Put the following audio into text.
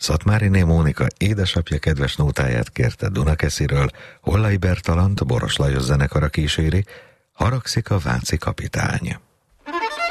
Szatmáriné Mónika édesapja kedves nótáját kérte Dunakesziről, Hollai Bertalant Boros Lajos zenekara kíséri, Haragszik a váci kapitány.